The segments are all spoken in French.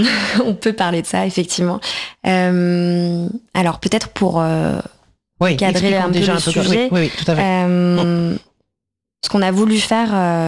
On peut parler de ça, effectivement. Alors, peut-être pour cadrer un peu le sujet. Oui, tout à fait. Ce qu'on a voulu faire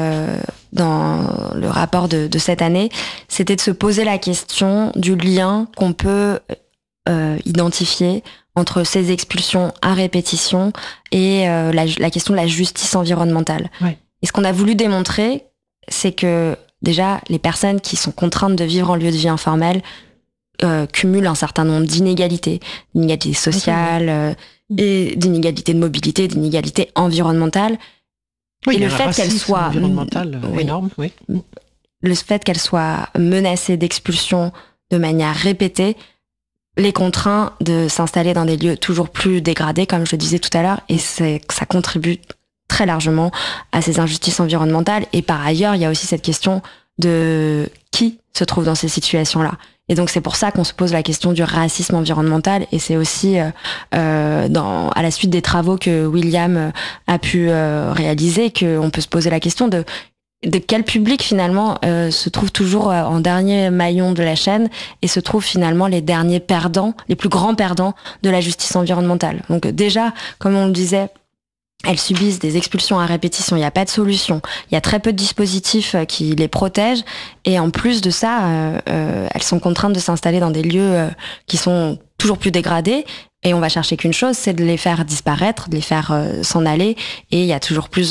dans le rapport de cette année, c'était de se poser la question du lien qu'on peut identifier entre ces expulsions à répétition et la question de la justice environnementale. Ouais. Et ce qu'on a voulu démontrer, c'est que déjà, les personnes qui sont contraintes de vivre en lieu de vie informel cumulent un certain nombre d'inégalités sociales, et d'inégalités de mobilité, d'inégalités environnementales. Oui, et le fait qu'elle soit énorme, oui. Le fait qu'elle soit menacée d'expulsion de manière répétée les contraint de s'installer dans des lieux toujours plus dégradés, comme je le disais tout à l'heure, et ça contribue très largement à ces injustices environnementales. Et par ailleurs, il y a aussi cette question de qui se trouve dans ces situations-là. Et donc c'est pour ça qu'on se pose la question du racisme environnemental, et c'est aussi à la suite des travaux que William a pu réaliser qu'on peut se poser la question de quel public finalement se trouve toujours en dernier maillon de la chaîne et se trouvent finalement les derniers perdants, les plus grands perdants de la justice environnementale. Donc déjà, comme on le disait, elles subissent des expulsions à répétition, il n'y a pas de solution, il y a très peu de dispositifs qui les protègent, et en plus de ça, elles sont contraintes de s'installer dans des lieux qui sont toujours plus dégradés, et on va chercher qu'une chose, c'est de les faire disparaître, de les faire s'en aller, et il y a toujours plus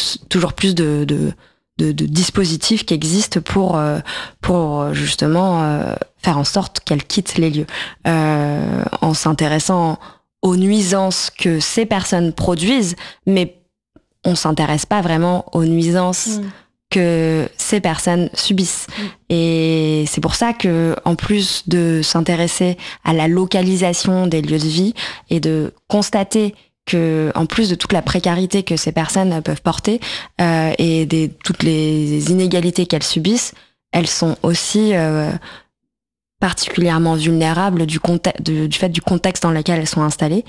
de dispositifs qui existent pour justement faire en sorte qu'elles quittent les lieux, en s'intéressant aux nuisances que ces personnes produisent, mais on s'intéresse pas vraiment aux nuisances que ces personnes subissent. Et c'est pour ça que, en plus de s'intéresser à la localisation des lieux de vie et de constater que, en plus de toute la précarité que ces personnes peuvent porter et toutes les inégalités qu'elles subissent, elles sont aussi particulièrement vulnérables du fait du contexte dans lequel elles sont installées.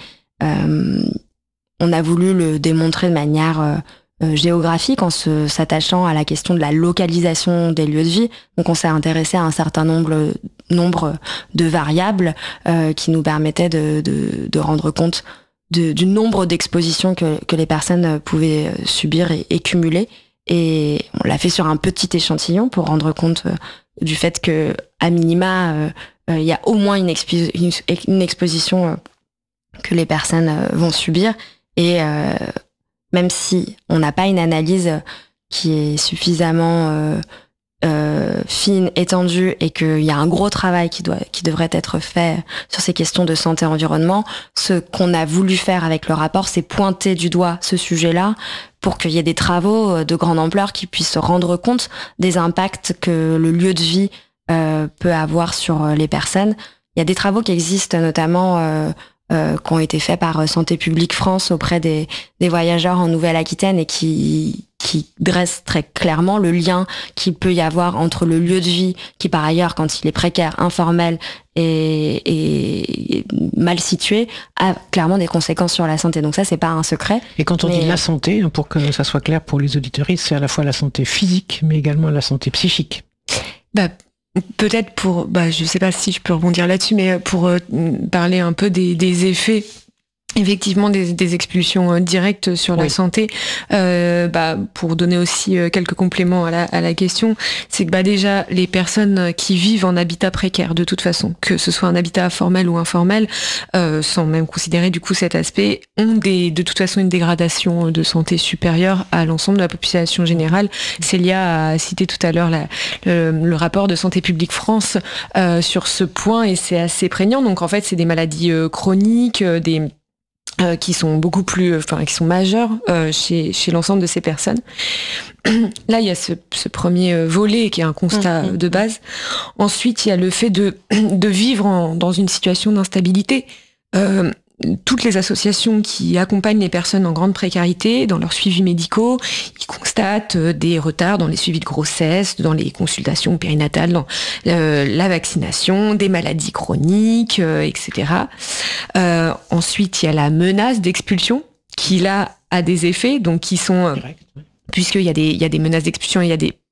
On a voulu le démontrer de manière géographique en s'attachant à la question de la localisation des lieux de vie. Donc on s'est intéressé à un certain nombre de variables qui nous permettaient de rendre compte du nombre d'expositions que les personnes pouvaient subir et cumuler. Et on l'a fait sur un petit échantillon pour rendre compte du fait que, à minima, il y a au moins une exposition que les personnes vont subir. Et même si on n'a pas une analyse qui est suffisamment fine, étendue, et qu'il y a un gros travail qui devrait être fait sur ces questions de santé-environnement, ce qu'on a voulu faire avec le rapport, c'est pointer du doigt ce sujet-là pour qu'il y ait des travaux de grande ampleur qui puissent se rendre compte des impacts que le lieu de vie peut avoir sur les personnes. Il y a des travaux qui existent, notamment qui ont été faits par Santé publique France auprès des voyageurs en Nouvelle-Aquitaine, et qui dressent très clairement le lien qu'il peut y avoir entre le lieu de vie, qui par ailleurs, quand il est précaire, informel et mal situé, a clairement des conséquences sur la santé. Donc ça, c'est pas un secret. Et quand on dit la santé, pour que ça soit clair pour les auditeurs, c'est à la fois la santé physique, mais également la santé psychique. Peut-être je sais pas si je peux rebondir là-dessus, mais pour parler un peu des effets, effectivement, des expulsions directes sur la santé, pour donner aussi quelques compléments à la question, c'est que déjà les personnes qui vivent en habitat précaire, de toute façon, que ce soit un habitat formel ou informel, sans même considérer du coup cet aspect, ont de toute façon une dégradation de santé supérieure à l'ensemble de la population générale. Célia a cité tout à l'heure le rapport de Santé publique France sur ce point, et c'est assez prégnant. Donc en fait, c'est des maladies chroniques, qui sont beaucoup plus, qui sont majeures chez l'ensemble de ces personnes. Là, il y a ce premier volet qui est un constat de base. Ensuite, il y a le fait de vivre dans une situation d'instabilité. Toutes les associations qui accompagnent les personnes en grande précarité dans leurs suivis médicaux, ils constatent des retards dans les suivis de grossesse, dans les consultations périnatales, dans la vaccination, des maladies chroniques, etc. Ensuite, il y a la menace d'expulsion qui, là, a des effets, donc qui sont... puisqu'il y a des menaces d'expulsion, il y a des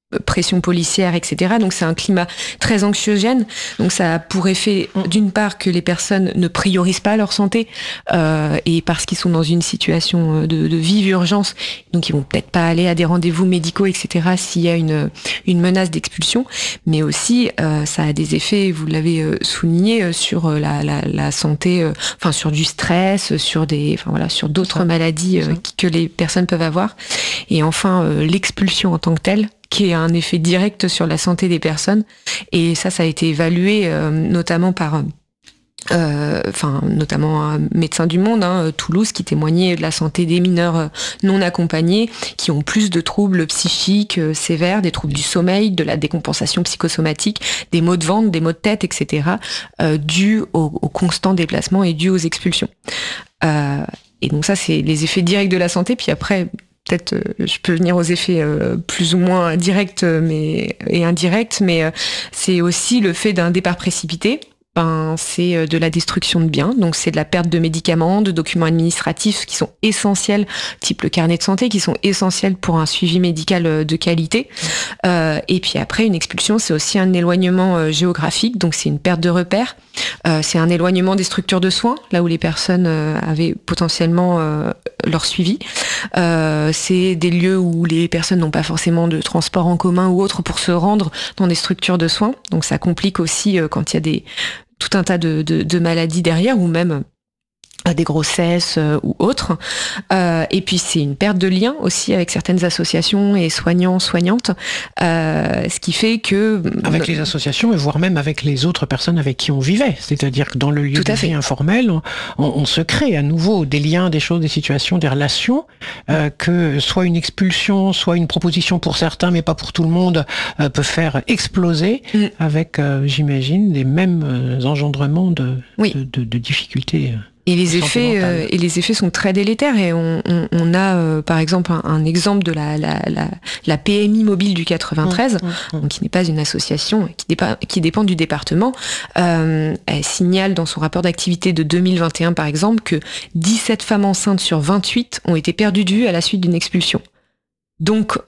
pression policière, etc. Donc c'est un climat très anxiogène. Donc ça a pour effet, d'une part, que les personnes ne priorisent pas leur santé, et parce qu'ils sont dans une situation de vive urgence, donc ils vont peut-être pas aller à des rendez-vous médicaux, etc. s'il y a une menace d'expulsion. Mais aussi, ça a des effets, vous l'avez souligné, sur la santé, enfin sur du stress, sur sur d'autres maladies que les personnes peuvent avoir. Et enfin, l'expulsion en tant que telle, qui a un effet direct sur la santé des personnes. Et ça a été évalué notamment par notamment un médecin du Monde, Toulouse, qui témoignait de la santé des mineurs non accompagnés, qui ont plus de troubles psychiques sévères, des troubles du sommeil, de la décompensation psychosomatique, des maux de ventre, des maux de tête, etc., dus aux constants déplacements et dus aux expulsions. Et donc ça, c'est les effets directs de la santé. Puis après, peut-être je peux venir aux effets plus ou moins directs et indirects, mais c'est aussi le fait d'un départ précipité. C'est de la destruction de biens, donc c'est de la perte de médicaments, de documents administratifs qui sont essentiels, type le carnet de santé, qui sont essentiels pour un suivi médical de qualité. Et puis après, une expulsion, c'est aussi un éloignement géographique, donc c'est une perte de repères, c'est un éloignement des structures de soins, là où les personnes avaient potentiellement leur suivi. C'est des lieux où les personnes n'ont pas forcément de transport en commun ou autre pour se rendre dans des structures de soins, donc ça complique aussi quand il y a tout un tas de maladies derrière, ou même des grossesses ou autres. Et puis c'est une perte de lien aussi avec certaines associations et soignantes, ce qui fait que... Avec les associations et voire même avec les autres personnes avec qui on vivait. C'est-à-dire que dans le lieu de vie informel, on se crée à nouveau des liens, des choses, des situations, des relations, que soit une expulsion, soit une proposition pour certains, mais pas pour tout le monde, peut faire exploser avec, j'imagine, des mêmes engendrements de difficultés. Et les effets sont très délétères, et on a par exemple un exemple de la PMI mobile du 93, donc qui n'est pas une association, qui dépend du département. Elle signale dans son rapport d'activité de 2021 par exemple que 17 femmes enceintes sur 28 ont été perdues de vue à la suite d'une expulsion. Donc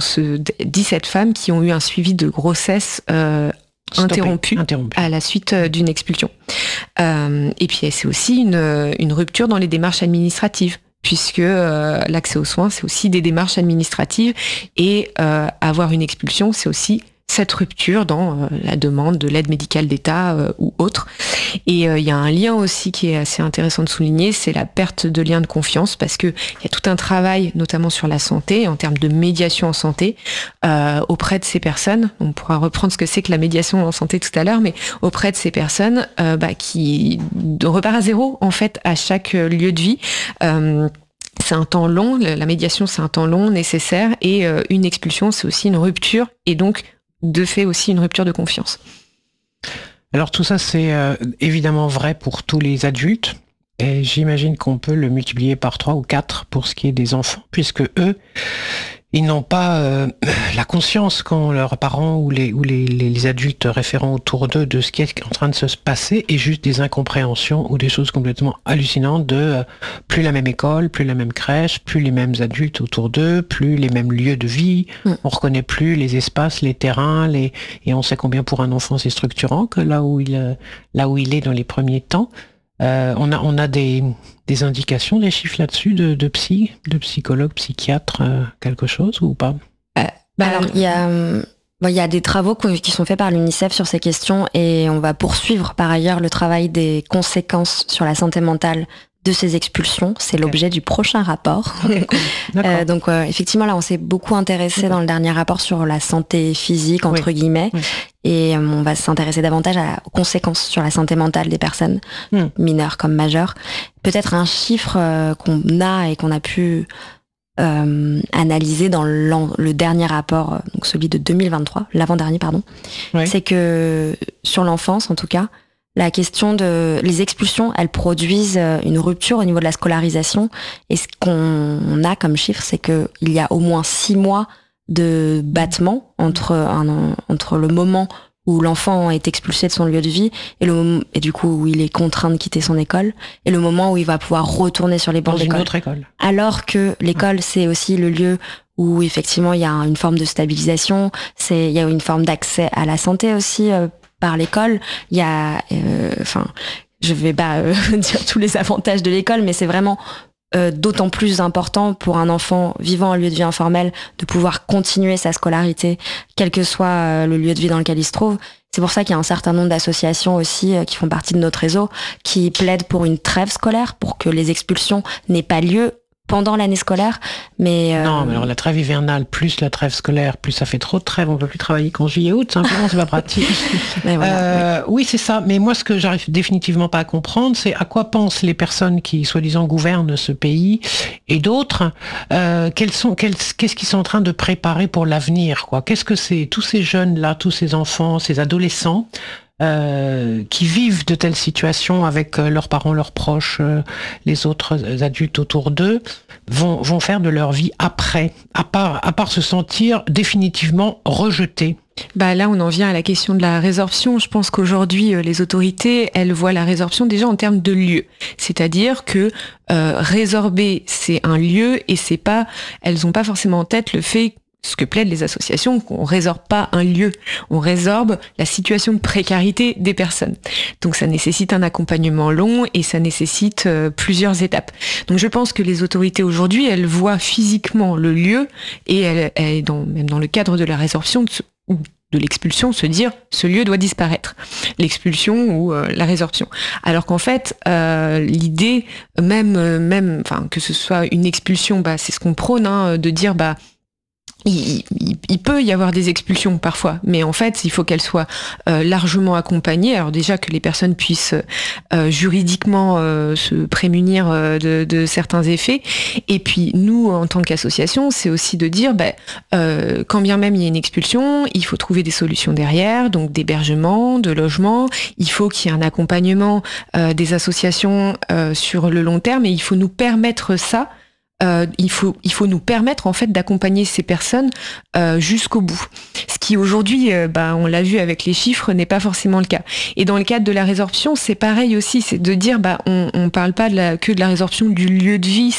17 femmes qui ont eu un suivi de grossesse interrompu à la suite d'une expulsion. Et puis c'est aussi une rupture dans les démarches administratives, puisque l'accès aux soins, c'est aussi des démarches administratives, et avoir une expulsion, c'est aussi cette rupture dans la demande de l'aide médicale d'État ou autre. Et il y a un lien aussi qui est assez intéressant de souligner, c'est la perte de lien de confiance, parce que il y a tout un travail, notamment sur la santé, en termes de médiation en santé, auprès de ces personnes. On pourra reprendre ce que c'est que la médiation en santé tout à l'heure, mais auprès de ces personnes qui repart à zéro, en fait, à chaque lieu de vie. C'est un temps long, la médiation c'est un temps long nécessaire, et une expulsion c'est aussi une rupture, et donc de fait aussi une rupture de confiance. Alors tout ça c'est évidemment vrai pour tous les adultes, et j'imagine qu'on peut le multiplier par 3 ou 4 pour ce qui est des enfants, puisque eux, ils n'ont pas la conscience quand leurs parents ou les adultes référents autour d'eux de ce qui est en train de se passer, et juste des incompréhensions ou des choses complètement hallucinantes de plus la même école, plus la même crèche, plus les mêmes adultes autour d'eux, plus les mêmes lieux de vie, on reconnaît plus les espaces, les terrains, et on sait combien pour un enfant c'est structurant que là où il est dans les premiers temps. On a des indications, des chiffres là-dessus de psychologues, psychiatres, quelque chose ou pas? Alors il y a des travaux qui sont faits par l'UNICEF sur ces questions, et on va poursuivre par ailleurs le travail des conséquences sur la santé mentale de ces expulsions. C'est l'objet du prochain rapport. Cool. Donc effectivement là on s'est beaucoup intéressé dans le dernier rapport sur la santé physique entre guillemets. Et on va s'intéresser davantage aux conséquences sur la santé mentale des personnes, mineures comme majeures. Peut-être un chiffre qu'on a et qu'on a pu analyser dans le dernier rapport, donc celui de 2023, l'avant-dernier, pardon, c'est que sur l'enfance, en tout cas, la question de les expulsions, elles produisent une rupture au niveau de la scolarisation. Et ce qu'on a comme chiffre, c'est qu'il y a au moins 6 mois de battement entre le moment où l'enfant est expulsé de son lieu de vie et du coup où il est contraint de quitter son école, et le moment où il va pouvoir retourner sur les bancs d'école. Dans une autre école. Alors que l'école, c'est aussi le lieu où effectivement il y a une forme de stabilisation, il y a une forme d'accès à la santé aussi par l'école. Il y a, je vais pas dire tous les avantages de l'école, mais c'est vraiment d'autant plus important pour un enfant vivant en lieu de vie informel de pouvoir continuer sa scolarité, quel que soit le lieu de vie dans lequel il se trouve. C'est pour ça qu'il y a un certain nombre d'associations aussi qui font partie de notre réseau, qui plaident pour une trêve scolaire, pour que les expulsions n'aient pas lieu pendant l'année scolaire. Non, mais alors la trêve hivernale plus la trêve scolaire, plus ça fait trop de trêves, on peut plus travailler qu'en juillet-août, simplement c'est pas pratique. Oui, c'est ça. Mais moi, ce que j'arrive définitivement pas à comprendre, c'est à quoi pensent les personnes qui, soi-disant, gouvernent ce pays et d'autres. Qu'est-ce qu'ils sont en train de préparer pour l'avenir, quoi. Qu'est-ce que c'est tous ces jeunes-là, tous ces enfants, ces adolescents qui vivent de telles situations avec leurs parents, leurs proches, les autres adultes autour d'eux, vont faire de leur vie après, à part se sentir définitivement rejetés. Là, on en vient à la question de la résorption. Je pense qu'aujourd'hui, les autorités, elles voient la résorption déjà en termes de lieu. C'est-à-dire que résorber, c'est un lieu et elles n'ont pas forcément en tête le fait, ce que plaident les associations, qu'on résorbe pas un lieu, on résorbe la situation de précarité des personnes. Donc ça nécessite un accompagnement long et ça nécessite plusieurs étapes. Donc je pense que les autorités aujourd'hui, elles voient physiquement le lieu et elles même dans le cadre de la résorption ou de l'expulsion, se dire ce lieu doit disparaître, l'expulsion ou la résorption. Alors qu'en fait, l'idée même, que ce soit une expulsion, c'est ce qu'on prône, de dire il peut y avoir des expulsions parfois, mais en fait, il faut qu'elles soient largement accompagnées. Alors déjà que les personnes puissent juridiquement se prémunir de certains effets. Et puis nous, en tant qu'association, c'est aussi de dire, quand bien même il y a une expulsion, il faut trouver des solutions derrière, donc d'hébergement, de logement. Il faut qu'il y ait un accompagnement des associations sur le long terme, et il faut nous permettre ça. Il faut nous permettre en fait d'accompagner ces personnes jusqu'au bout. Ce qui aujourd'hui, on l'a vu avec les chiffres, n'est pas forcément le cas. Et dans le cadre de la résorption, c'est pareil aussi, c'est de dire on parle pas que de la résorption du lieu de vie,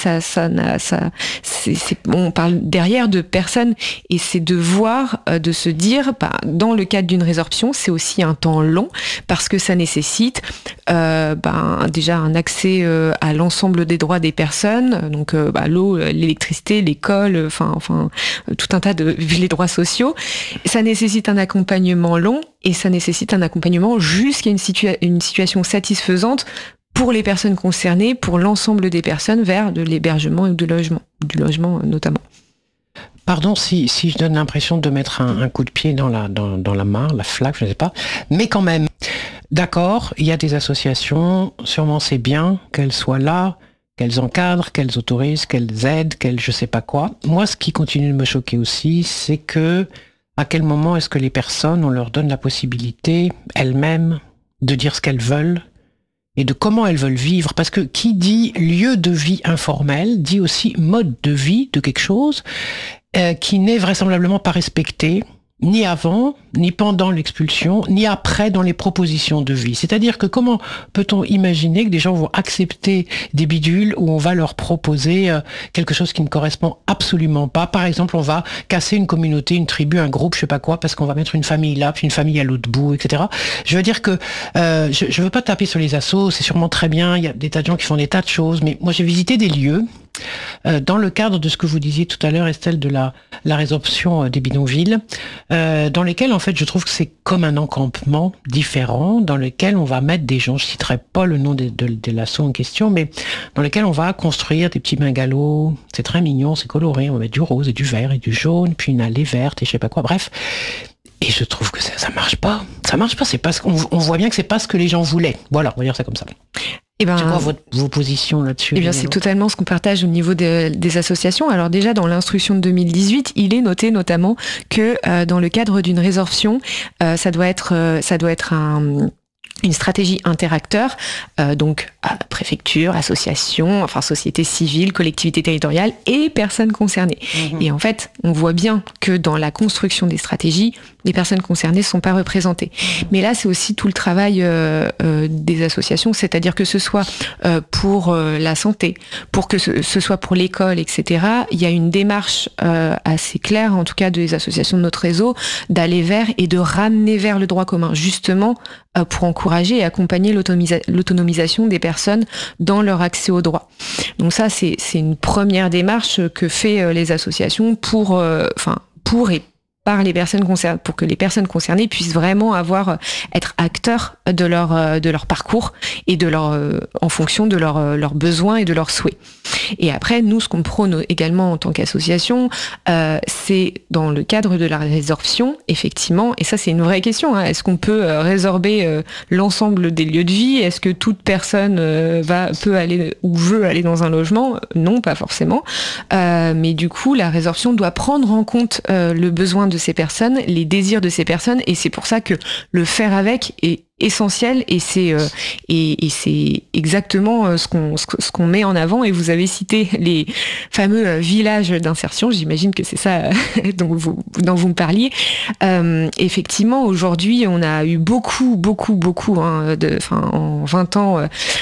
on parle derrière de personnes, et c'est de voir, de se dire, dans le cadre d'une résorption, c'est aussi un temps long parce que ça nécessite déjà un accès à l'ensemble des droits des personnes, donc l'eau, l'électricité, l'école, tout un tas les droits sociaux. Ça nécessite un accompagnement long et ça nécessite un accompagnement jusqu'à une situation satisfaisante pour les personnes concernées, pour l'ensemble des personnes, vers de l'hébergement et du logement notamment. Pardon si je donne l'impression de mettre un coup de pied dans la mare, la flaque, je ne sais pas, mais quand même, d'accord, il y a des associations, sûrement c'est bien qu'elles soient là, qu'elles encadrent, qu'elles autorisent, qu'elles aident, qu'elles je sais pas quoi. Moi, ce qui continue de me choquer aussi, c'est que à quel moment est-ce que les personnes, on leur donne la possibilité, elles-mêmes, de dire ce qu'elles veulent et de comment elles veulent vivre. Parce que qui dit lieu de vie informel, dit aussi mode de vie de quelque chose qui n'est vraisemblablement pas respecté, ni avant, ni pendant l'expulsion, ni après dans les propositions de vie. C'est-à-dire que comment peut-on imaginer que des gens vont accepter des bidules où on va leur proposer quelque chose qui ne correspond absolument pas. Par exemple, on va casser une communauté, une tribu, un groupe, je sais pas quoi, parce qu'on va mettre une famille là, puis une famille à l'autre bout, etc. Je veux dire que je veux pas taper sur les assos, c'est sûrement très bien, il y a des tas de gens qui font des tas de choses, mais moi j'ai visité des lieux dans le cadre de ce que vous disiez tout à l'heure, Estelle, de la résorption des bidonvilles, dans lesquels en fait je trouve que c'est comme un encampement différent, dans lequel on va mettre des gens, je citerai pas le nom de l'asso en question, mais dans lequel on va construire des petits bungalows, c'est très mignon, c'est coloré, on va mettre du rose et du vert et du jaune, puis une allée verte et je sais pas quoi, bref. Et je trouve que ça marche pas, c'est pas on voit bien que c'est pas ce que les gens voulaient. Voilà, on va dire ça comme ça. C'est quoi vos positions là-dessus? C'est totalement ce qu'on partage au niveau des associations. Alors déjà, dans l'instruction de 2018, il est noté notamment que dans le cadre d'une résorption, ça doit être une stratégie interacteur, donc préfecture, association, société civile, collectivité territoriale et personnes concernées. Mmh. Et en fait, on voit bien que dans la construction des stratégies, les personnes concernées sont pas représentées. Mais là, c'est aussi tout le travail des associations, c'est-à-dire que ce soit pour la santé, pour que ce soit pour l'école, etc. Il y a une démarche assez claire, en tout cas des associations de notre réseau, d'aller vers et de ramener vers le droit commun, justement pour encourager et accompagner l'autonomisation des personnes dans leur accès au droit. Donc ça, c'est une première démarche que fait les associations pour et par les personnes concernées, pour que les personnes concernées puissent vraiment être acteurs de leur parcours et en fonction de leurs besoins et de leurs souhaits. Et après, nous, ce qu'on prône également en tant qu'association, c'est dans le cadre de la résorption, effectivement, et ça c'est une vraie question, est-ce qu'on peut résorber l'ensemble des lieux de vie? Est-ce que toute personne peut aller ou veut aller dans un logement? Non, pas forcément. Mais du coup, la résorption doit prendre en compte le besoin de ces personnes, les désirs de ces personnes, et c'est pour ça que le faire avec est essentiel, et c'est exactement ce qu'on met en avant. Et vous avez cité les fameux villages d'insertion, j'imagine que c'est ça dont vous me parliez. Effectivement, aujourd'hui, on a eu beaucoup en 20 ans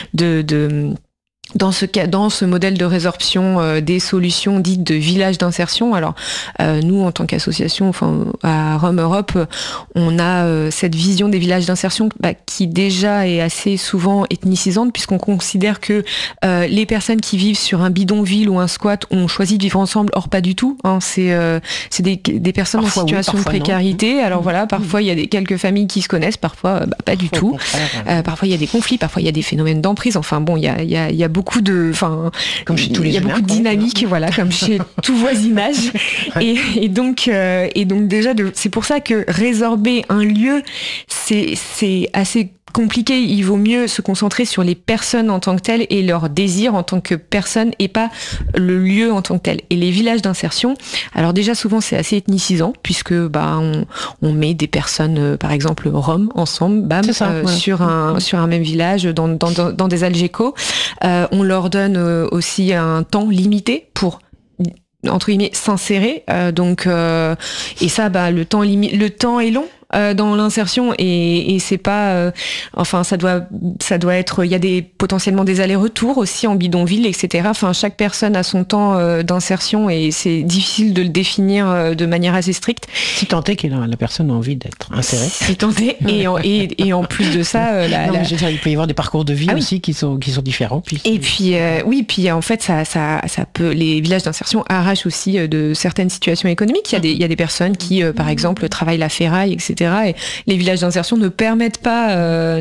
dans ce modèle de résorption des solutions dites de villages d'insertion. Alors nous, en tant qu'association, à Rome Europe, on a cette vision des villages d'insertion qui déjà est assez souvent ethnicisante, puisqu'on considère que les personnes qui vivent sur un bidonville ou un squat ont choisi de vivre ensemble. Or pas du tout, c'est des personnes parfois en situation de précarité. Non. Alors voilà, parfois il y a quelques familles qui se connaissent, parfois pas du tout. Parfois il y a des conflits, parfois il y a des phénomènes d'emprise. Enfin bon, il y a beaucoup de, comme chez tous les humains, beaucoup de dynamique, voilà, comme chez tout voisinage. Et donc déjà, c'est pour ça que résorber un lieu, c'est assez compliqué. Il vaut mieux se concentrer sur les personnes en tant que telles et leurs désirs en tant que personnes, et pas le lieu en tant que tel. Et les villages d'insertion, alors déjà souvent c'est assez ethnicisant, puisque on met des personnes, par exemple roms, ensemble, sur un même village, dans des algécos. On leur donne aussi un temps limité pour, entre guillemets, s'insérer. Et ça, le temps est long dans l'insertion, et c'est pas, ça doit être, il y a potentiellement des allers-retours aussi en bidonville, etc. Chaque personne a son temps d'insertion, et c'est difficile de le définir de manière assez stricte. Si tant est que la personne a envie d'être insérée. Si tant est, et en plus de ça, il peut y avoir des parcours de vie aussi qui sont différents. Et puis en fait, ça peut, les villages d'insertion arrachent aussi de certaines situations économiques. Il y a des personnes qui, par exemple, travaillent la ferraille, etc. Et les villages d'insertion ne permettent pas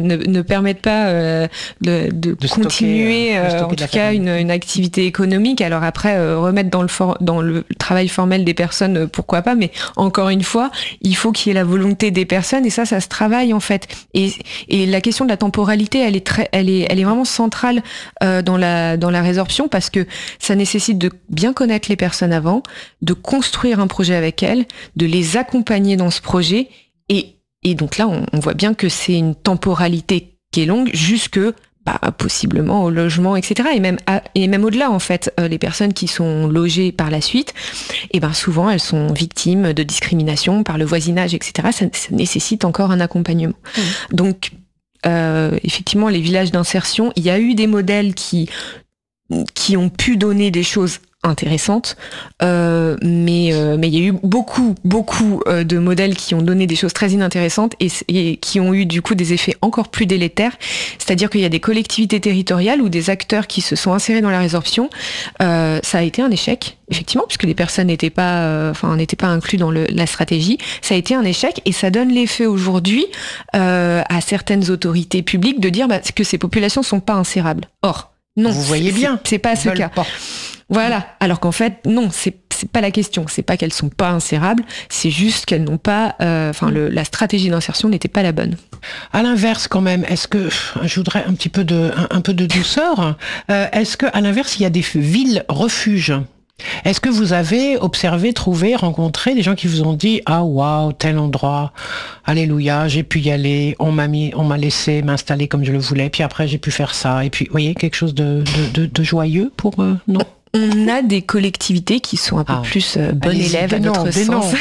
de continuer, en tout cas, une activité économique. Alors après, remettre dans le travail formel des personnes, pourquoi pas, mais encore une fois, il faut qu'il y ait la volonté des personnes, et ça se travaille en fait. Et la question de la temporalité, elle est vraiment centrale dans la résorption, parce que ça nécessite de bien connaître les personnes avant, de construire un projet avec elles, de les accompagner dans ce projet. Et donc là, on voit bien que c'est une temporalité qui est longue, jusque possiblement au logement, etc. Et même au-delà, en fait, les personnes qui sont logées par la suite, souvent elles sont victimes de discrimination par le voisinage, etc. Ça nécessite encore un accompagnement. Donc, effectivement, les villages d'insertion, il y a eu des modèles qui ont pu donner des choses intéressantes, mais il y a eu beaucoup de modèles qui ont donné des choses très inintéressantes, et qui ont eu du coup des effets encore plus délétères. C'est-à-dire qu'il y a des collectivités territoriales ou des acteurs qui se sont insérés dans la résorption. Ça a été un échec, effectivement, puisque les personnes n'étaient pas inclus dans la stratégie. Ça a été un échec, et ça donne l'effet aujourd'hui à certaines autorités publiques de dire que ces populations sont pas insérables. Or, non, vous voyez bien, c'est pas ce cas. Voilà. Alors qu'en fait, non, c'est pas la question. C'est pas qu'elles sont pas insérables, c'est juste qu'elles n'ont pas, la stratégie d'insertion n'était pas la bonne. À l'inverse, quand même, est-ce que, je voudrais un peu de douceur, est-ce que, à l'inverse, il y a des villes refuges? Est-ce que vous avez observé, trouvé, rencontré des gens qui vous ont dit « Ah, waouh, tel endroit, alléluia, j'ai pu y aller, on m'a laissé m'installer comme je le voulais, puis après j'ai pu faire ça. » Et puis, vous voyez, quelque chose de joyeux pour... non. On a des collectivités qui sont un peu plus bonnes élèves à notre sens.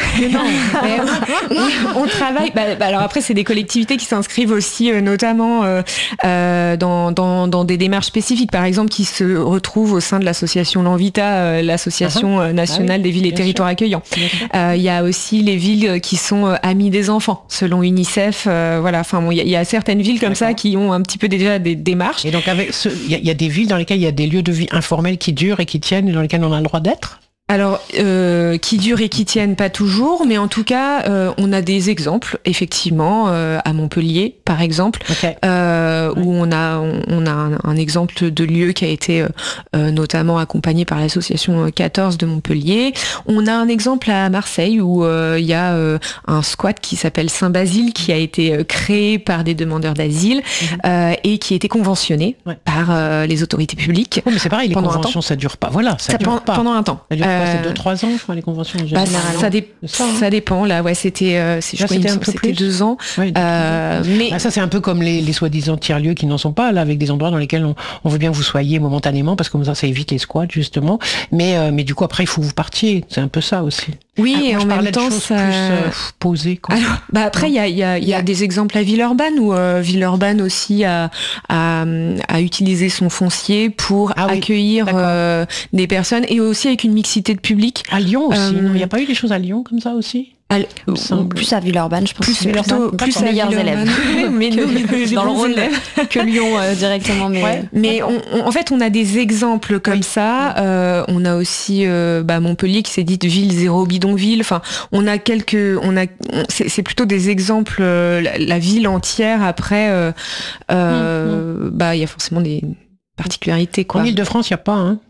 On travaille. Alors après, c'est des collectivités qui s'inscrivent aussi, notamment dans des démarches spécifiques. Par exemple, qui se retrouvent au sein de l'association L'Envita, l'association nationale des villes et territoires accueillants. Il y a aussi les villes qui sont amies des enfants, selon UNICEF. Voilà. Enfin, bon, il y a certaines villes comme ça qui ont un petit peu déjà des démarches. Et donc, il y a des villes dans lesquelles il y a des lieux de vie informels qui durent et qui tiennent et dans lesquels on a le droit d'être ? Alors, qui durent et qui tiennent pas toujours, mais en tout cas, on a des exemples, effectivement, à Montpellier, par exemple, où on a un exemple de lieu qui a été notamment accompagné par l'association 14 de Montpellier. On a un exemple à Marseille où il y a un squat qui s'appelle Saint-Basile, qui a été créé par des demandeurs d'asile et qui a été conventionné par les autorités publiques. Oui, mais c'est pareil, les conventions, ça dure pas. Voilà, ça dure pas. Pendant un temps. C'est 2-3 ans, je crois, les conventions en général. Ça dépend, là, c'était un peu plus 2 ans. Oui, mais ça, c'est un peu comme les soi-disant tiers-lieux qui n'en sont pas, là, avec des endroits dans lesquels on veut bien que vous soyez momentanément, parce que comme ça évite les squats, justement. Mais du coup, après, il faut que vous partiez. C'est un peu ça aussi. Oui, et en même temps, ça... plus posées, quoi. Alors, après, il y a des exemples à Villeurbanne, où Villeurbanne aussi a utilisé son foncier pour accueillir des personnes, et aussi avec une mixité de public. À Lyon aussi, il n'y a pas eu des choses à Lyon comme ça aussi ? Plus à Villeurbanne, je pense. Plus à meilleurs élèves. Mais dans le Rhône que Lyon directement. Mais en fait, on a des exemples comme ça. On a aussi Montpellier qui s'est dit ville zéro bidonville. Enfin, on a c'est plutôt des exemples. La ville entière. Après, il y a forcément des particularité, quoi. En Île-de-France, il n'y a pas, hein.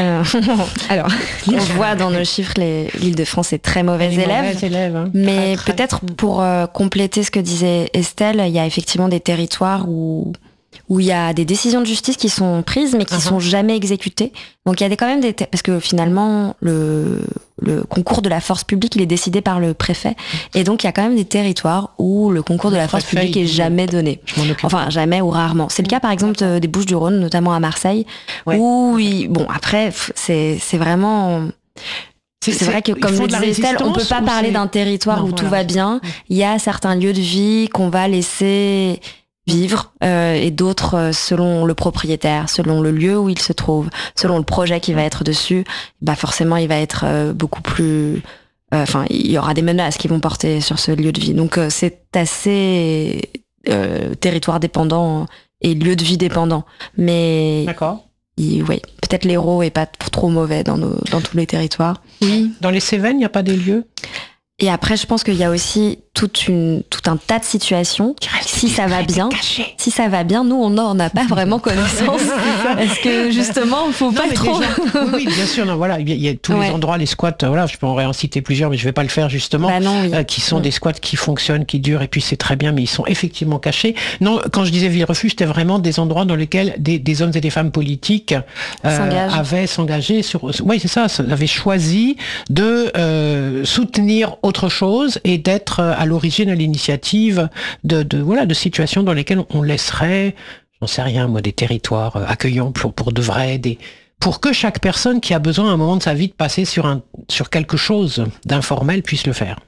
Alors, on voit dans nos chiffres, l'Île-de-France est très mauvais élève. Hein. Mais peut-être pour compléter ce que disait Estelle, il y a effectivement des territoires où il y a des décisions de justice qui sont prises mais qui sont jamais exécutées. Donc il y a quand même parce que finalement le concours de la force publique, il est décidé par le préfet, et donc il y a quand même des territoires où le concours de la force publique est jamais donné. Enfin jamais ou rarement. C'est le cas par exemple des Bouches-du-Rhône, notamment à Marseille, où après c'est vraiment... C'est vrai que, comme le disait Estelle, on peut pas parler d'un territoire où tout va bien. Il y a certains lieux de vie qu'on va laisser vivre et d'autres selon le propriétaire, selon le lieu où il se trouve, selon le projet qui va être dessus, forcément il va être beaucoup plus... il y aura des menaces qui vont porter sur ce lieu de vie. Donc c'est assez territoire dépendant et lieu de vie dépendant. Mais... D'accord. Oui, peut-être l'Hérault est pas trop mauvais dans tous les territoires. Oui. Dans les Cévennes, il n'y a pas des lieux ? Et après, je pense qu'il y a aussi tout un tas de situations. Si ça va bien, nous, on n'en a pas vraiment connaissance. Parce que justement, il ne faut pas trop... Oui, bien sûr. Non, voilà, il y a tous les endroits, les squats, je peux en citer plusieurs, mais je ne vais pas le faire justement, qui sont des squats qui fonctionnent, qui durent, et puis c'est très bien, mais ils sont effectivement cachés. Non, quand je disais ville-refuge, c'était vraiment des endroits dans lesquels des hommes et des femmes politiques avaient s'engagé avaient choisi de soutenir autre chose et d'être à l'origine, à l'initiative de situations dans lesquelles on laisserait, j'en sais rien moi, des territoires accueillants pour de vrai, pour que chaque personne qui a besoin à un moment de sa vie de passer sur quelque chose d'informel puisse le faire.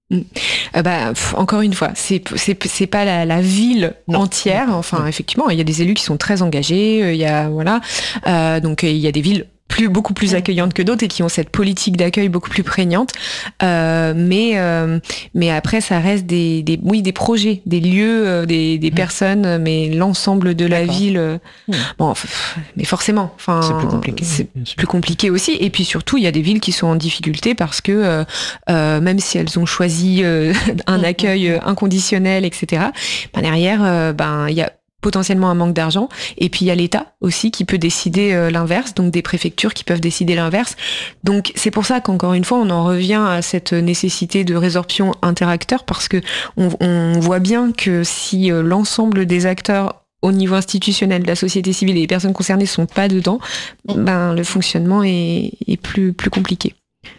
Encore une fois, c'est pas la ville entière. Enfin, effectivement, il y a des élus qui sont très engagés. Il y a donc il y a des villes beaucoup plus accueillantes que d'autres et qui ont cette politique d'accueil beaucoup plus prégnante. Mais après, ça reste des projets, des lieux, des personnes, mais l'ensemble de la ville. Mais forcément, c'est plus compliqué. C'est plus compliqué aussi. Et puis surtout, il y a des villes qui sont en difficulté parce que même si elles ont choisi un accueil inconditionnel, etc., derrière, il y a potentiellement un manque d'argent, et puis il y a l'État aussi qui peut décider l'inverse, donc des préfectures qui peuvent décider l'inverse. Donc c'est pour ça qu'encore une fois on en revient à cette nécessité de résorption interacteur, parce que on voit bien que si l'ensemble des acteurs au niveau institutionnel de la société civile et les personnes concernées sont pas dedans, le fonctionnement est plus compliqué.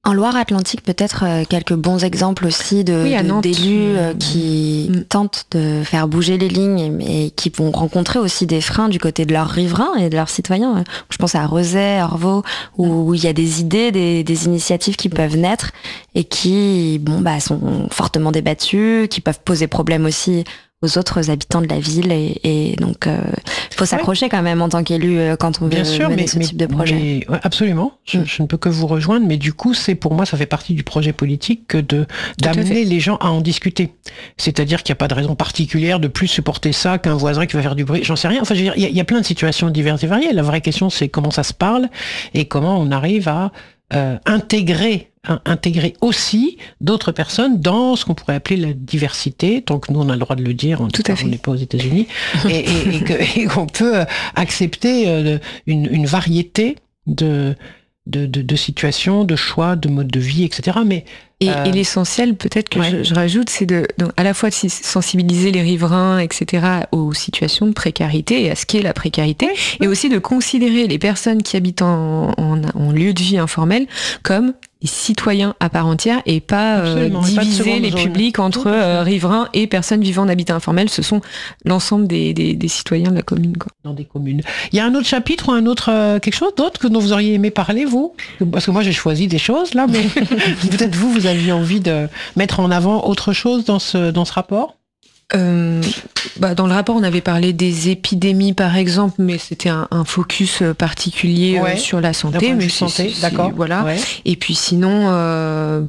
En Loire-Atlantique, peut-être quelques bons exemples aussi d'élus qui tentent de faire bouger les lignes et qui vont rencontrer aussi des freins du côté de leurs riverains et de leurs citoyens. Je pense à Rezay, Orvault, où il y a des idées, des initiatives qui peuvent naître et qui sont fortement débattues, qui peuvent poser problème aussi aux autres habitants de la ville et donc il faut s'accrocher quand même en tant qu'élu quand on veut mener ce type de projet. Absolument, je ne peux que vous rejoindre, mais du coup pour moi ça fait partie du projet politique que d'amener les gens à en discuter. C'est-à-dire qu'il n'y a pas de raison particulière de plus supporter ça qu'un voisin qui va faire du bruit, j'en sais rien. Enfin, je veux dire, il y a plein de situations diverses et variées. La vraie question c'est comment ça se parle et comment on arrive à intégrer aussi d'autres personnes dans ce qu'on pourrait appeler la diversité, tant que nous on a le droit de le dire, on n'est pas aux États-Unis, et qu'on peut accepter une variété de situations, de choix, de modes de vie, etc. Mais et l'essentiel, peut-être que je rajoute, c'est à la fois de sensibiliser les riverains, etc., aux situations de précarité et à ce qu'est la précarité, et aussi de considérer les personnes qui habitent en lieu de vie informel comme des citoyens à part entière et pas diviser les publics entre riverains et personnes vivant en habitat informel. Ce sont l'ensemble des citoyens de la commune, quoi. Dans des communes. Il y a un autre chapitre ou un autre quelque chose d'autre dont vous auriez aimé parler, vous? Parce que moi j'ai choisi des choses là, mais peut-être vous aviez envie de mettre en avant autre chose dans ce rapport? Dans le rapport, on avait parlé des épidémies, par exemple, mais c'était un focus particulier sur la santé. Mais santé, d'accord. Voilà. Ouais. Et puis sinon, on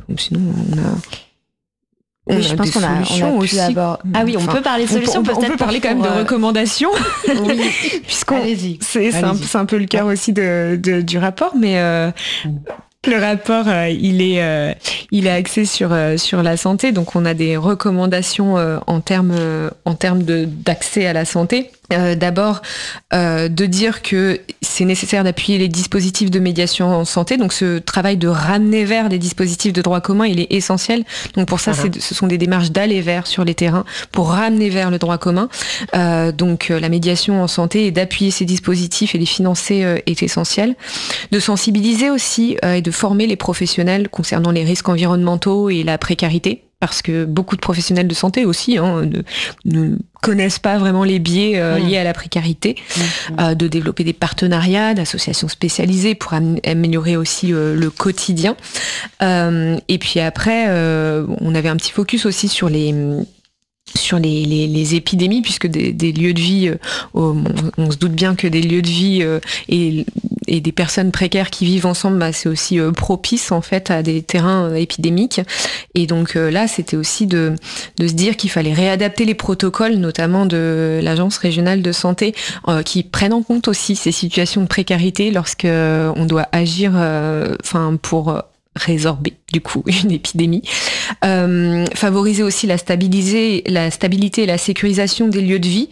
a je pense qu'on a aussi. Ah oui, on peut parler de solutions. On peut parler quand même de recommandations. Oui. C'est un peu le cœur aussi du rapport, mais le rapport, il est axé sur la santé, donc on a des recommandations en termes d'accès à la santé. D'abord, de dire que c'est nécessaire d'appuyer les dispositifs de médiation en santé. Donc, ce travail de ramener vers des dispositifs de droit commun, il est essentiel. Donc, pour ça, ce sont des démarches d'aller vers sur les terrains pour ramener vers le droit commun. Donc, la médiation en santé et d'appuyer ces dispositifs et les financer est essentiel. De sensibiliser aussi et de former les professionnels concernant les risques environnementaux et la précarité. Parce que beaucoup de professionnels de santé aussi ne connaissent pas vraiment les biais liés à la précarité, de développer des partenariats, d'associations spécialisées pour améliorer aussi le quotidien. Et puis après, on avait un petit focus aussi sur les épidémies, puisque des lieux de vie, on se doute bien que des lieux de vie et des personnes précaires qui vivent ensemble, c'est aussi propice en fait à des terrains épidémiques. Et donc là, c'était aussi de se dire qu'il fallait réadapter les protocoles, notamment de l'Agence régionale de santé, qui prennent en compte aussi ces situations de précarité lorsque on doit agir, pour résorber du coup une épidémie. Favoriser aussi la stabilité et la sécurisation des lieux de vie.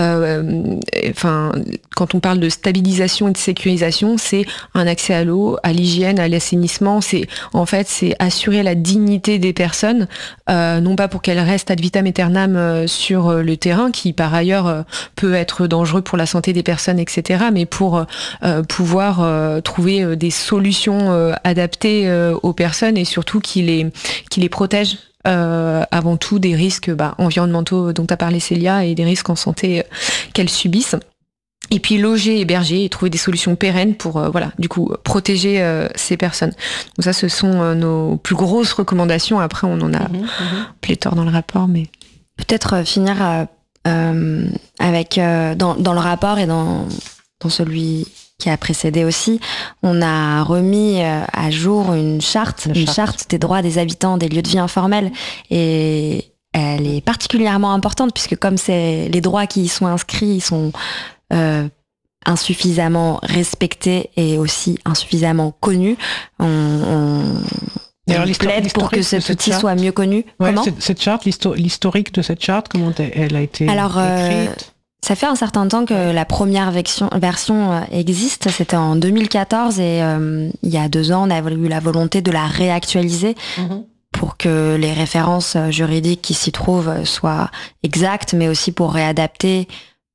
Quand on parle de stabilisation et de sécurisation, c'est un accès à l'eau, à l'hygiène, à l'assainissement. C'est assurer la dignité des personnes, non pas pour qu'elles restent ad vitam aeternam sur le terrain, qui par ailleurs peut être dangereux pour la santé des personnes, etc., mais pour pouvoir trouver des solutions adaptées aux personnes et surtout qui les protègent avant tout des risques environnementaux dont a parlé Célia et des risques en santé qu'elles subissent. Et puis loger, héberger et trouver des solutions pérennes pour protéger ces personnes. Donc ça, ce sont nos plus grosses recommandations. Après, on en a pléthore dans le rapport, mais peut-être finir avec dans le rapport et dans celui qui a précédé aussi, on a remis à jour une charte des droits des habitants des lieux de vie informels, et elle est particulièrement importante puisque comme c'est les droits qui y sont inscrits, ils sont insuffisamment respectés et aussi insuffisamment connus. On plaide pour que cet outil soit mieux connu. Comment cette charte, l'historique de cette charte, comment elle a été écrite? Ça fait un certain temps que la première version existe, c'était en 2014 et il y a 2 ans, on a eu la volonté de la réactualiser pour que les références juridiques qui s'y trouvent soient exactes, mais aussi pour réadapter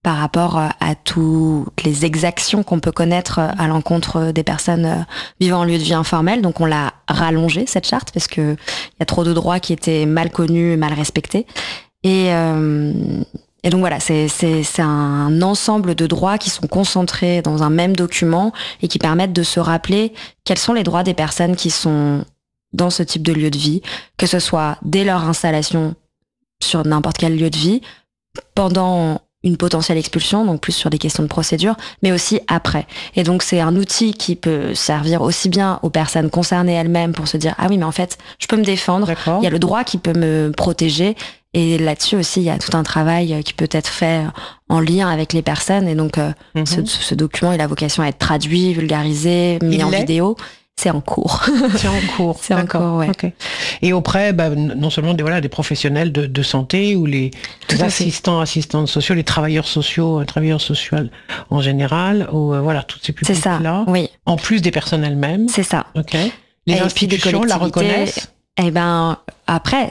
par rapport à toutes les exactions qu'on peut connaître à l'encontre des personnes vivant en lieu de vie informel. Donc on l'a rallongée, cette charte, parce que il y a trop de droits qui étaient mal connus, mal respectés. Et donc voilà, c'est un ensemble de droits qui sont concentrés dans un même document et qui permettent de se rappeler quels sont les droits des personnes qui sont dans ce type de lieu de vie, que ce soit dès leur installation sur n'importe quel lieu de vie, pendant une potentielle expulsion, donc plus sur des questions de procédure, mais aussi après. Et donc c'est un outil qui peut servir aussi bien aux personnes concernées elles-mêmes pour se dire « Ah oui, mais en fait, je peux me défendre, il y a le droit qui peut me protéger ». Et là-dessus aussi, il y a tout un travail qui peut être fait en lien avec les personnes. Et donc ce document, il a vocation à être traduit, vulgarisé, mis en vidéo. C'est en cours. C'est en cours. C'est en cours, ouais. Okay. Et auprès, non seulement des professionnels de santé ou les assistantes sociaux, les travailleurs sociaux en général, ou tous ces publics-là. Oui. En plus des personnes elles-mêmes. C'est ça. Ok. Les institutions la reconnaissent. Eh ben, après,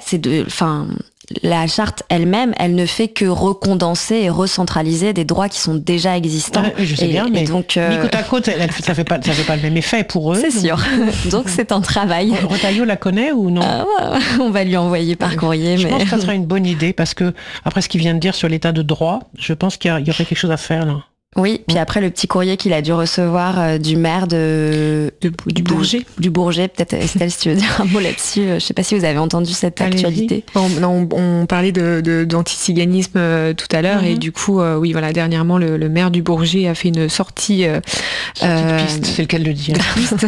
la charte elle-même, elle ne fait que recondenser et recentraliser des droits qui sont déjà existants. Je sais bien, mais donc, mis côte à côte, ça fait pas le même effet pour eux. C'est sûr. Donc c'est un travail. Retailleau la connaît ou non? On va lui envoyer par courrier. Je pense que ça serait une bonne idée parce que après ce qu'il vient de dire sur l'état de droit, je pense qu'il y aurait quelque chose à faire là. Oui, puis après le petit courrier qu'il a dû recevoir du maire du Bourget. Du Bourget, peut-être Estelle, si tu veux dire un mot là-dessus. Je sais pas si vous avez entendu cette actualité. On parlait d'anticiganisme tout à l'heure et du coup, dernièrement le maire du Bourget a fait une sortie. Piste, c'est le cas de le dire. Piste,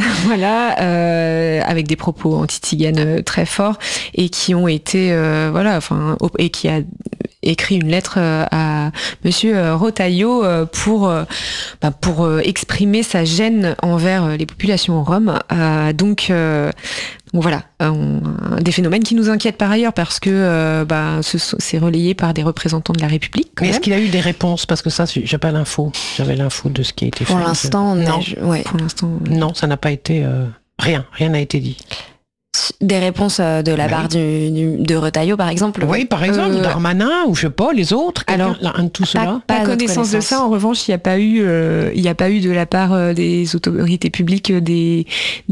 avec des propos anti-tziganes très forts et qui ont été, et qui a écrit une lettre à Monsieur Retailleau pour exprimer sa gêne envers les populations roms. Donc voilà, des phénomènes qui nous inquiètent par ailleurs parce que c'est relayé par des représentants de la République. Mais est-ce qu'il a eu des réponses? Parce que ça, j'ai pas l'info. J'avais l'info de ce qui a été fait. Pour l'instant, non, ça n'a pas été... Rien n'a été dit. Des réponses de la part de Retailleau, par exemple. Oui, par exemple, Darmanin ou je sais pas, les autres. Alors, un de tout cela. Pas connaissance de ça. En revanche, il n'y a pas eu de la part des autorités publiques des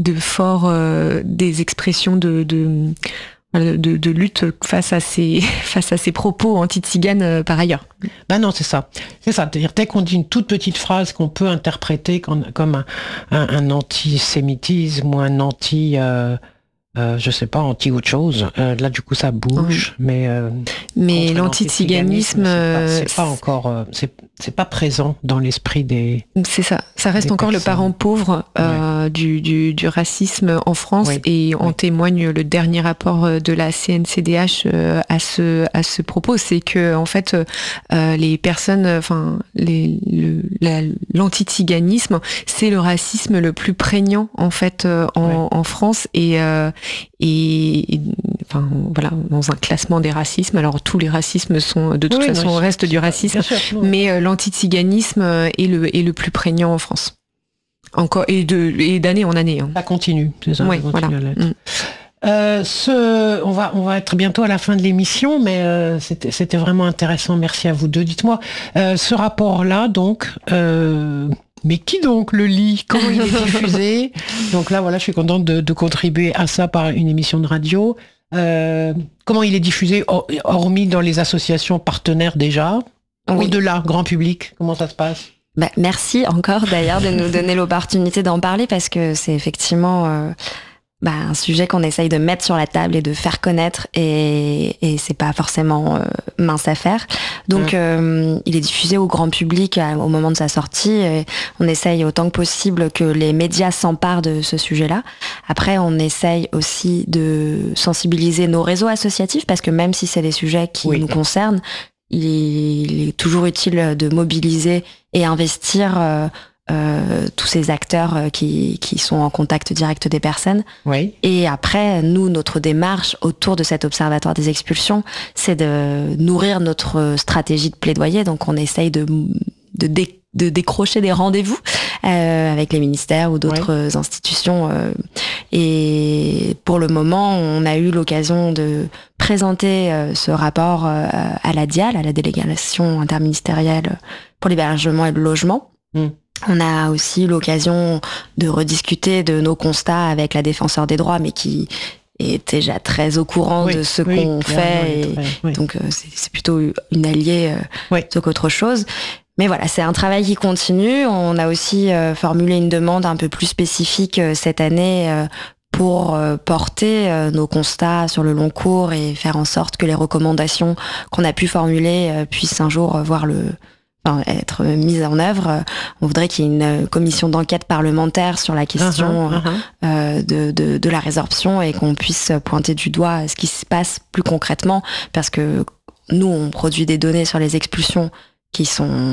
expressions de lutte face à ces propos anti-tziganes par ailleurs. Non, c'est ça. C'est-à-dire dès qu'on dit une toute petite phrase qu'on peut interpréter comme un antisémitisme ou un anti je sais pas, anti autre chose. Là, du coup, ça bouge, mais l'anti-tziganisme, c'est pas encore, c'est pas présent dans l'esprit des. C'est ça. Ça reste encore le parent pauvre du racisme en France, et en témoigne le dernier rapport de la CNCDH à ce propos, c'est que en fait, les personnes, l'anti-tziganisme, c'est le racisme le plus prégnant en fait en France et dans un classement des racismes. Alors tous les racismes sont de toute façon restent du racisme, mais l'anti-tziganisme est le plus prégnant en France. Encore et d'année en année. Ça continue, c'est ça. Oui, voilà. On va être bientôt à la fin de l'émission, mais c'était vraiment intéressant. Merci à vous deux. Dites-moi, ce rapport-là, donc. Mais qui donc le lit? Comment il est diffusé? Donc là, je suis contente de contribuer à ça par une émission de radio. Comment il est diffusé, hormis dans les associations partenaires déjà? Au-delà, grand public, comment ça se passe? Merci encore d'ailleurs de nous donner l'opportunité d'en parler parce que c'est effectivement un sujet qu'on essaye de mettre sur la table et de faire connaître et c'est pas forcément mince à faire. Donc il est diffusé au grand public au moment de sa sortie et on essaye autant que possible que les médias s'emparent de ce sujet-là. Après, on essaye aussi de sensibiliser nos réseaux associatifs parce que même si c'est des sujets qui nous concernent, il est toujours utile de mobiliser et investir tous ces acteurs qui sont en contact direct des personnes. Oui. Et après, nous, notre démarche autour de cet observatoire des expulsions, c'est de nourrir notre stratégie de plaidoyer. Donc on essaye de décrocher des rendez-vous avec les ministères ou d'autres institutions Et pour le moment, on a eu l'occasion de présenter ce rapport à la DIAL, à la délégation interministérielle pour l'hébergement et le logement. On a aussi eu l'occasion de rediscuter de nos constats avec la défenseur des droits, mais qui est déjà très au courant de ce qu'on fait. Donc c'est plutôt une alliée plutôt qu'autre chose. Mais voilà, c'est un travail qui continue. On a aussi formulé une demande un peu plus spécifique cette année pour porter nos constats sur le long cours et faire en sorte que les recommandations qu'on a pu formuler puissent un jour être mises en œuvre. On voudrait qu'il y ait une commission d'enquête parlementaire sur la question de la résorption et qu'on puisse pointer du doigt ce qui se passe plus concrètement, parce que nous, on produit des données sur les expulsions qui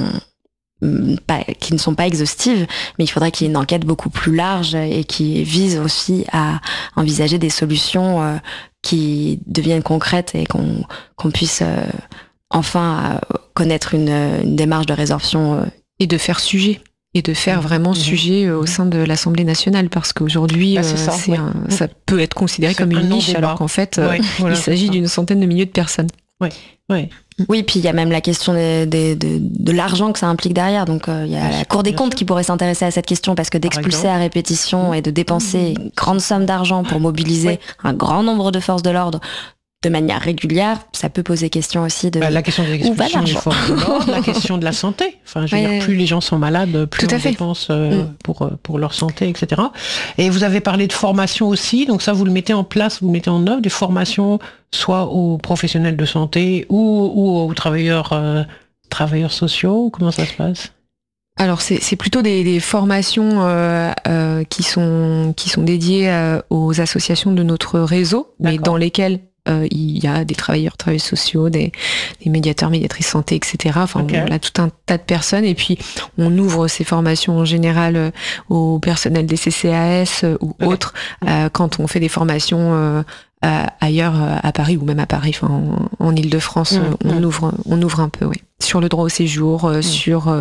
ne sont pas exhaustives, mais il faudrait qu'il y ait une enquête beaucoup plus large et qui vise aussi à envisager des solutions qui deviennent concrètes et qu'on puisse enfin connaître une démarche de résorption. Et de faire sujet. Et de faire vraiment sujet au sein de l'Assemblée nationale, parce qu'aujourd'hui, ça peut être considéré comme une niche, alors qu'en fait, il s'agit d'une centaine de milliers de personnes. Oui, puis il y a même la question de l'argent que ça implique derrière. Donc il y a la Cour des comptes qui pourrait s'intéresser à cette question, parce que d'expulser à répétition et de dépenser une grande somme d'argent pour mobiliser un grand nombre de forces de l'ordre de manière régulière, ça peut poser question aussi de la question des expulsions des forces de l'ordre, la question de la santé. Enfin, je veux dire, plus les gens sont malades, plus on dépense pour leur santé, etc. Et vous avez parlé de formation aussi, donc ça vous le mettez en place, vous le mettez en œuvre, des formations soit aux professionnels de santé ou aux travailleurs sociaux. Comment ça se passe ? Alors c'est plutôt des formations qui sont dédiées aux associations de notre réseau, mais dans lesquelles il y a des travailleurs sociaux, des médiateurs, médiatrices santé, etc. Enfin, on a tout un tas de personnes. Et puis, on ouvre ces formations en général au personnel des CCAS ou autres, quand on fait des formations ailleurs, à Paris ou même à Paris, enfin, en Île-de-France, on ouvre un peu, sur le droit au séjour, sur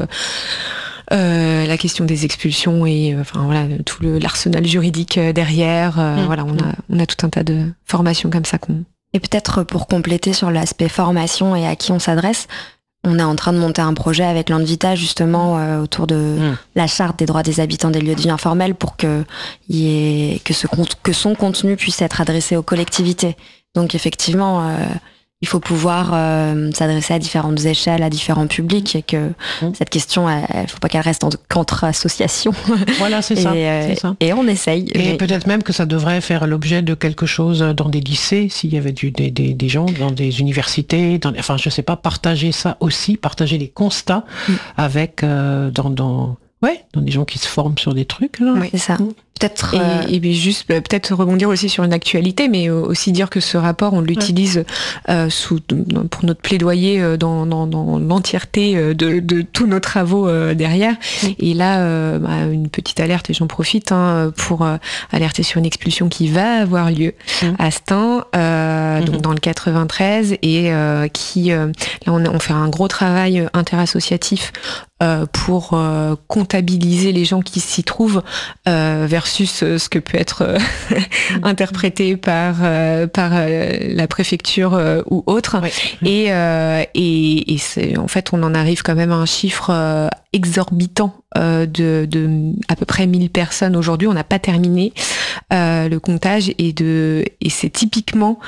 la question des expulsions et tout l'arsenal juridique derrière. On a tout un tas de formations comme ça Et peut-être pour compléter sur l'aspect formation et à qui on s'adresse, on est en train de monter un projet avec l'Envita justement autour de la charte des droits des habitants des lieux de vie informels, pour que son contenu puisse être adressé aux collectivités. Donc effectivement, il faut pouvoir s'adresser à différentes échelles, à différents publics, et que cette question, il ne faut pas qu'elle reste qu'entre associations. Voilà, c'est ça. Et on essaye. Et peut-être même que ça devrait faire l'objet de quelque chose dans des lycées, s'il y avait des gens dans des universités, je sais pas, partager ça aussi, partager les constats avec dans des gens qui se forment sur des trucs. Là. Oui, c'est ça. Peut-être et puis juste peut-être rebondir aussi sur une actualité, mais aussi dire que ce rapport, on l'utilise pour notre plaidoyer dans l'entièreté de tous nos travaux derrière. Et là, une petite alerte, et j'en profite pour alerter sur une expulsion qui va avoir lieu à Stein, donc dans le 93, et qui là on fait un gros travail interassociatif pour comptabiliser les gens qui s'y trouvent versus ce que peut être interprété par la préfecture ou autre. Et c'est, en fait, on en arrive quand même à un chiffre exorbitant de à peu près 1000 personnes aujourd'hui. On n'a pas terminé le comptage, et c'est typiquement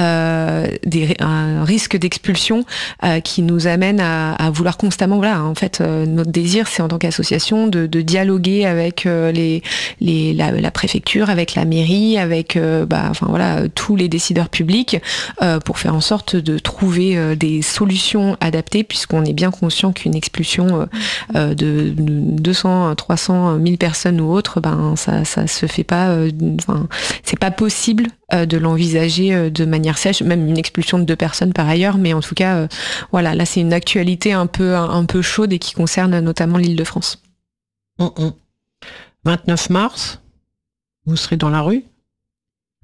un risque d'expulsion qui nous amène à vouloir constamment, en fait, notre désir, c'est en tant qu'association de dialoguer avec la préfecture, avec la mairie, avec tous les décideurs publics, pour faire en sorte de trouver des solutions adaptées, puisqu'on est bien conscient qu'une expulsion de 200, 300, 1000 personnes ou autres, ça se fait pas, c'est pas possible de l'envisager de manière sèche, même une expulsion de 2 personnes par ailleurs, mais en tout cas, là c'est une actualité un peu chaude et qui concerne notamment l'Île-de-France. 29 mars, vous serez dans la rue?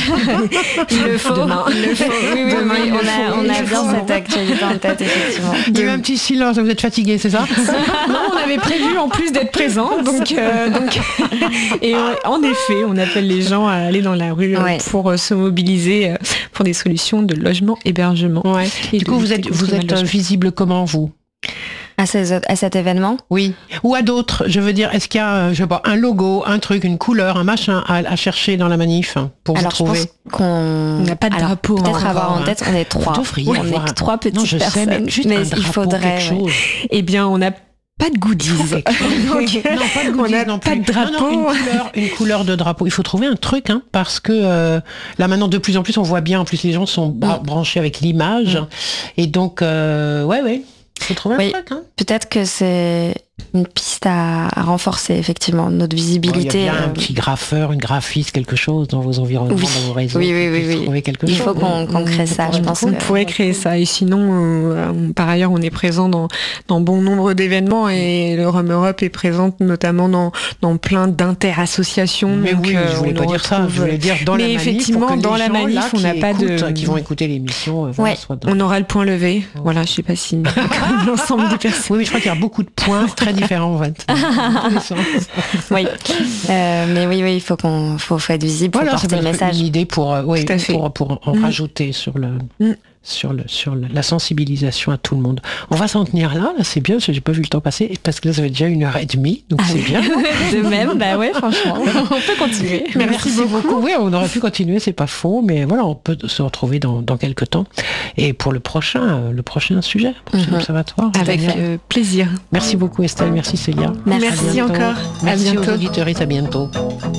Il le faut. Demain. Oui, on a bien cette actualité en tête, effectivement. Il y a eu un petit silence, vous êtes fatigué, c'est ça? Non, on avait prévu en plus d'être présents, donc et en effet, on appelle les gens à aller dans la rue pour se mobiliser pour des solutions de logement, hébergement. Ouais. Du coup, vous êtes visible comment, vous? À cet événement? Oui. Ou à d'autres. Je veux dire, est-ce qu'il y a, je sais pas, un logo, un truc, une couleur, un machin à chercher dans la manif pour vous trouver? Je pense qu'on n'a pas de drapeau. Peut-être avoir en tête, on est 3. On est 3 petites personnes. Mais il faudrait. Eh bien, on n'a pas de goodies. Non, pas de goodies non plus. Pas de drapeau. Non, une couleur de drapeau. Il faut trouver un truc, parce que là maintenant de plus en plus on voit bien. En plus les gens sont branchés avec l'image, et donc ouais. Il faut trouver un truc. Peut-être que c'est une piste à renforcer, effectivement, notre visibilité. Il y a bien un petit graffeur, une graphiste, quelque chose dans vos environnements, dans vos réseaux. Oui. Trouver quelque chose. Il faut qu'on crée ça, je pense. On pourrait créer ça. Et sinon, par ailleurs, on est présent dans bon nombre d'événements, et le Rome Europe est présente notamment dans plein d'inter-associations. Mais donc, je voulais pas dire ça. Je voulais dire dans la manif. Effectivement, dans la manif, on n'a pas qui vont écouter l'émission. On aura le point levé. Voilà, je sais pas si l'ensemble des personnes. Oui, mais je crois qu'il y a beaucoup de points très différents en fait. Oui, mais oui, il faut être visible pour porter le message. Une idée pour en rajouter sur la sensibilisation à tout le monde. On va s'en tenir là, c'est bien, j'ai pas vu le temps passer, parce que là ça fait déjà 1h30, donc c'est bien. De même, franchement, on peut continuer. Merci beaucoup. Oui, on aurait pu continuer, c'est pas faux, mais voilà, on peut se retrouver dans quelques temps. Et pour le prochain sujet, pour l'Observatoire. Avec plaisir. Merci beaucoup Estelle, merci Célia. Merci encore. Merci aux auditeurs, à bientôt.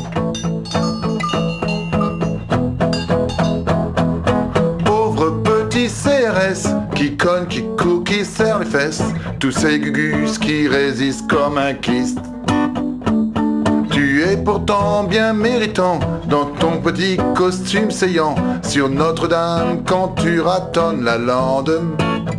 CRS, qui cogne, qui coud, qui serre les fesses, tous ces gugus qui résistent comme un kyste. Tu es pourtant bien méritant dans ton petit costume saillant sur Notre-Dame quand tu ratonnes la lande.